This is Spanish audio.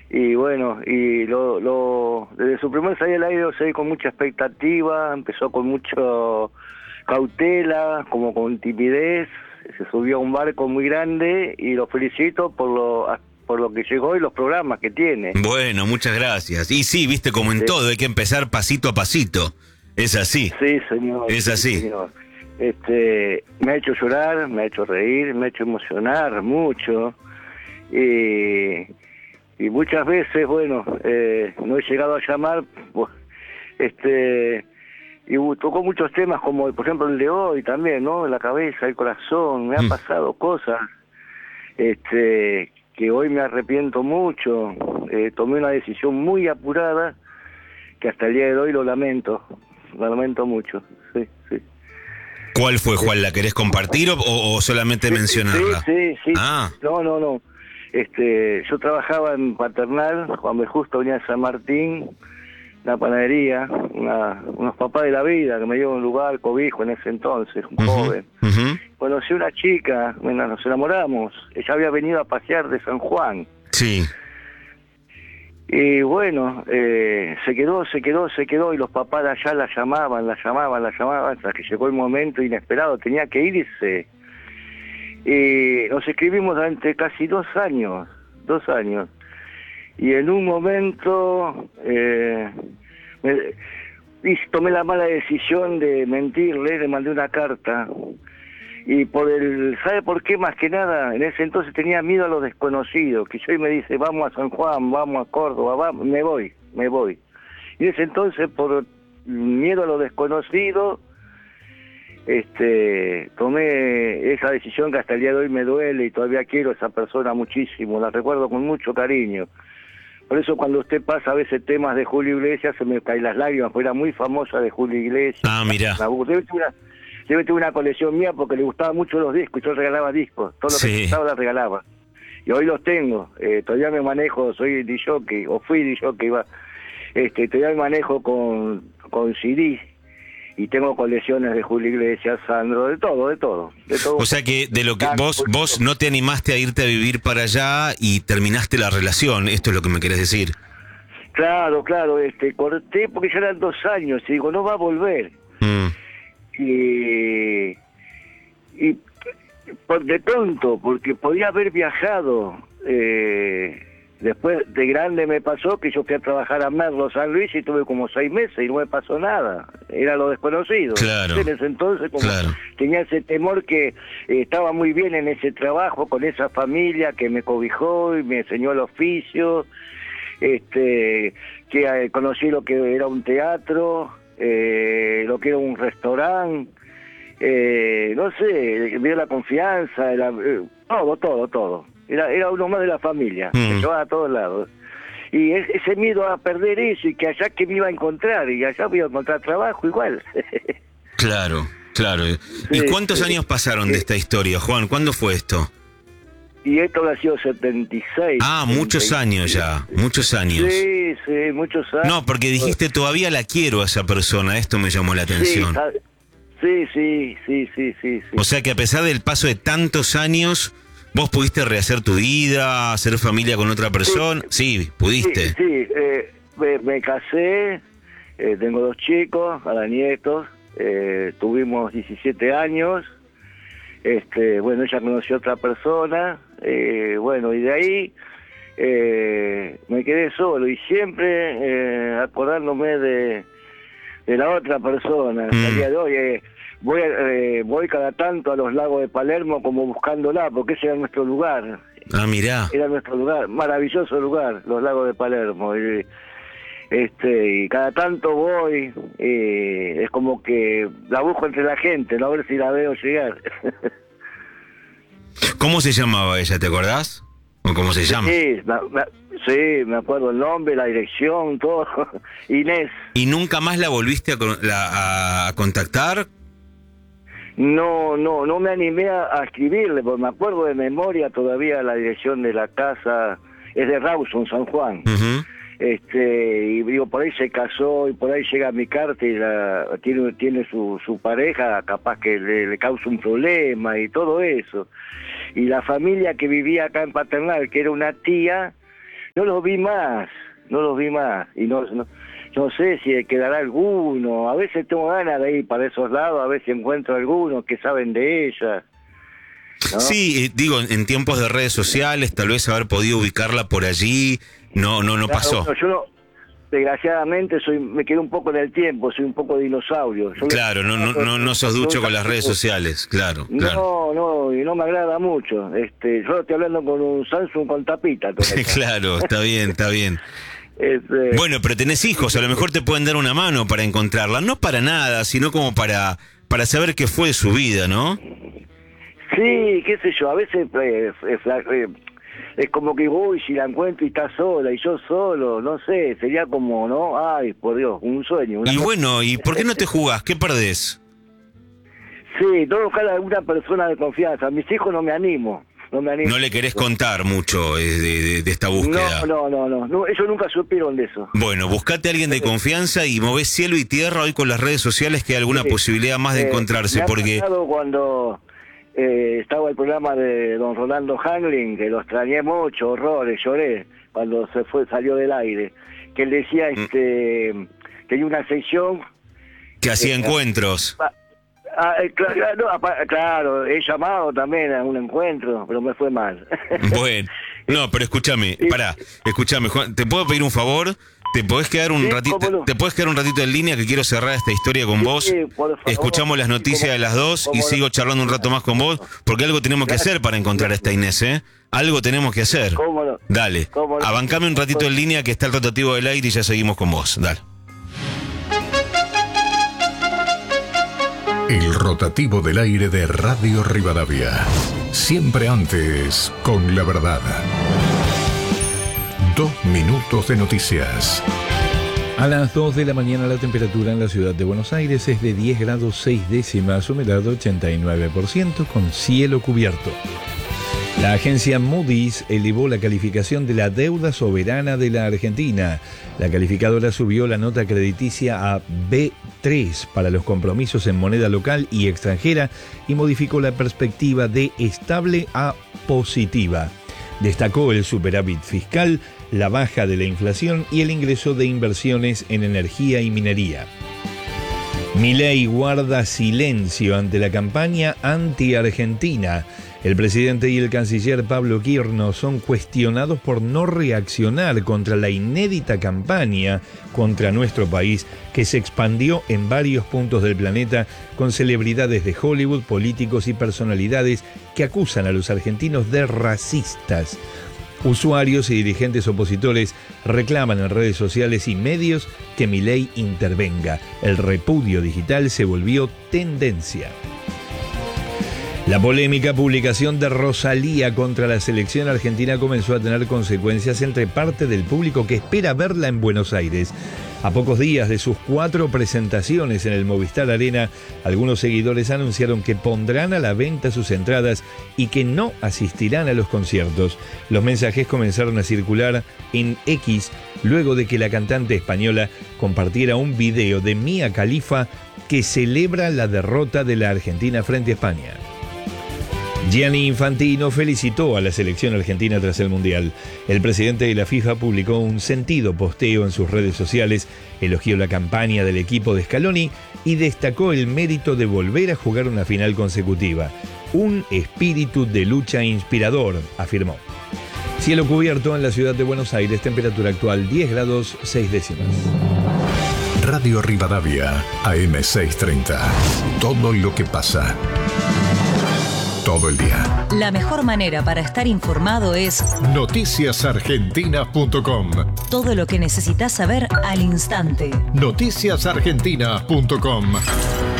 Y bueno, desde su primer salida al aire lo seguí con mucha expectativa, empezó con mucho cautela, como con timidez, se subió a un barco muy grande y lo felicito por lo que llegó y los programas que tiene. Bueno, muchas gracias. Y sí, viste, como en Sí, todo, hay que empezar pasito a pasito. Es así, sí, señor, es sí, así. señor. Me ha hecho llorar, me ha hecho reír, me ha hecho emocionar mucho. Y muchas veces, bueno, no he llegado a llamar, pues, tocó muchos temas como, por ejemplo, el de hoy también, ¿no? La cabeza, el corazón, me han pasado cosas, que hoy me arrepiento mucho, tomé una decisión muy apurada, que hasta el día de hoy lo lamento mucho, sí, sí. ¿Cuál fue, Juan? ¿La querés compartir o solamente Sí, mencionarla? sí. Ah, No. Yo trabajaba en Paternal, Juan B. Justo, venía de San Martín, una panadería, unos papás de la vida que me dieron un lugar, cobijo en ese entonces, un joven. Conocí una chica, bueno, nos enamoramos, ella había venido a pasear de San Juan. sí. Y bueno, se quedó, y los papás de allá la llamaban, hasta que llegó el momento inesperado, tenía que irse. Y nos escribimos durante casi 2 años, y en un momento tomé la mala decisión de mentirle, le mandé una carta, y ¿sabe por qué? Más que nada, en ese entonces tenía miedo a lo desconocido, que hoy me dice, vamos a San Juan, vamos a Córdoba, me voy. Y en ese entonces, por miedo a lo desconocido, tomé esa decisión que hasta el día de hoy me duele y todavía quiero a esa persona muchísimo, la recuerdo con mucho cariño. Por eso cuando usted pasa a veces temas de Julio Iglesias se me caen las lágrimas, porque era muy famosa de Julio Iglesias. Ah, mirá. Debe tener una colección mía porque le gustaban mucho los discos y yo regalaba discos, todo lo que estaba la regalaba. Y hoy los tengo, todavía me manejo, soy DJ, o fui DJ, todavía me manejo con CD. Y tengo colecciones de Julio Iglesias, Sandro, de todo. O sea que de lo que vos no te animaste a irte a vivir para allá y terminaste la relación, esto es lo que me querés decir. Claro, corté porque ya eran 2 años y digo, no va a volver. Y de pronto, porque podía haber viajado, después de grande me pasó que yo fui a trabajar a Merlo, San Luis, y tuve como 6 meses y no me pasó nada, era lo desconocido. Claro. En ese entonces tenía ese temor que estaba muy bien en ese trabajo, con esa familia que me cobijó y me enseñó el oficio, que conocí lo que era un teatro, lo que era un restaurante, no sé, me dio la confianza, todo. Era uno más de la familia, me llevaba a todos lados. Y ese miedo a perder eso, y que allá que me iba a encontrar, y allá me iba a encontrar trabajo igual. Claro. ¿Y cuántos años pasaron de esta historia, Juan? ¿Cuándo fue esto? Y esto ha sido 76. Ah, muchos años ya, muchos años. Sí, muchos años. No, porque dijiste todavía la quiero a esa persona, esto me llamó la atención. Sí. O sea que a pesar del paso de tantos años, vos pudiste rehacer tu vida, hacer familia con otra persona. Sí, pudiste. Sí, me casé, tengo 2 chicos, ahora nietos, tuvimos 17 años. Bueno, ella conoció a otra persona, bueno, y de ahí me quedé solo y siempre acordándome de la otra persona. Al día de hoy voy cada tanto a los lagos de Palermo como buscándola, porque ese era nuestro lugar. Ah, mirá. Era nuestro lugar, maravilloso lugar, los lagos de Palermo. Y cada tanto voy, es como que la busco entre la gente, ¿no? A ver si la veo llegar. ¿Cómo se llamaba ella, te acordás? ¿O cómo se llama? Sí, me acuerdo el nombre, la dirección, todo. Inés. ¿Y nunca más la volviste a contactar? No me animé a escribirle, porque me acuerdo de memoria todavía la dirección de la casa, es de Rawson, San Juan. Y digo, por ahí se casó y por ahí llega mi carta y tiene su pareja, capaz que le causa un problema y todo eso. Y la familia que vivía acá en Paternal, que era una tía, no los vi más, y no sé si quedará alguno. A veces tengo ganas de ir para esos lados, a ver si encuentro algunos que saben de ella, ¿no? Sí, digo, en tiempos de redes sociales, tal vez haber podido ubicarla por allí, no claro, pasó. Bueno, yo no, desgraciadamente me quedé un poco en el tiempo, soy un poco dinosaurio. Claro, no sos ducho con las redes sociales, claro. No, y no me agrada mucho. Yo estoy hablando con un Samsung con tapita. Claro, está bien. Bueno, pero tenés hijos, a lo mejor te pueden dar una mano para encontrarla, no para nada, sino como para saber qué fue de su vida, ¿no? Sí, qué sé yo, a veces es como que voy, si la encuentro y está sola, y yo solo, no sé, sería como, ¿no? Ay, por Dios, un sueño. Y bueno, ¿y por qué no te jugás? ¿Qué perdés? Sí, tengo que buscar a alguna persona de confianza. A mis hijos no me animo. No le querés contar mucho de esta búsqueda. No, ellos nunca supieron de eso. Bueno, buscate a alguien de confianza y movés cielo y tierra hoy con las redes sociales, que hay alguna posibilidad más de encontrarse, me porque... cuando estaba el programa de don Rolando Hangling, que lo extrañé mucho, horrores, lloré cuando salió del aire, que él decía que hay una sección que hacía encuentros. Claro, he llamado también a un encuentro, pero me fue mal. Bueno, no, pero escúchame, Juan, ¿te puedo pedir un favor? ¿Te podés quedar un ratito en línea, que quiero cerrar esta historia con vos? Sí, por favor. Escuchamos las noticias de las dos y sigo charlando un rato más con vos, porque algo tenemos que hacer para encontrar a esta Inés, ¿eh? Algo tenemos que hacer. ¿Cómo no? Dale, abancame un ratito en línea, que está el rotativo del aire y ya seguimos con vos. Dale. El rotativo del aire de Radio Rivadavia. Siempre antes, con la verdad. 2 minutos de noticias. A las 2 de la mañana la temperatura en la ciudad de Buenos Aires es de 10 grados 6 décimas, humedad 89%, con cielo cubierto. La agencia Moody's elevó la calificación de la deuda soberana de la Argentina. La calificadora subió la nota crediticia a B3 para los compromisos en moneda local y extranjera y modificó la perspectiva de estable a positiva. Destacó el superávit fiscal, la baja de la inflación y el ingreso de inversiones en energía y minería. Milei guarda silencio ante la campaña anti-argentina. El presidente y el canciller Pablo Quirno son cuestionados por no reaccionar contra la inédita campaña contra nuestro país, que se expandió en varios puntos del planeta con celebridades de Hollywood, políticos y personalidades que acusan a los argentinos de racistas. Usuarios y dirigentes opositores reclaman en redes sociales y medios que Milei intervenga. El repudio digital se volvió tendencia. La polémica publicación de Rosalía contra la selección argentina comenzó a tener consecuencias entre parte del público que espera verla en Buenos Aires. A pocos días de sus 4 presentaciones en el Movistar Arena, algunos seguidores anunciaron que pondrán a la venta sus entradas y que no asistirán a los conciertos. Los mensajes comenzaron a circular en X luego de que la cantante española compartiera un video de Mia Khalifa que celebra la derrota de la Argentina frente a España. Gianni Infantino felicitó a la selección argentina tras el Mundial. El presidente de la FIFA publicó un sentido posteo en sus redes sociales, elogió la campaña del equipo de Scaloni y destacó el mérito de volver a jugar una final consecutiva. Un espíritu de lucha inspirador, afirmó. Cielo cubierto en la ciudad de Buenos Aires, temperatura actual 10 grados 6 décimas. Radio Rivadavia, AM630. Todo lo que pasa. Todo el día. La mejor manera para estar informado es noticiasargentina.com. Todo lo que necesitas saber al instante. Noticiasargentina.com.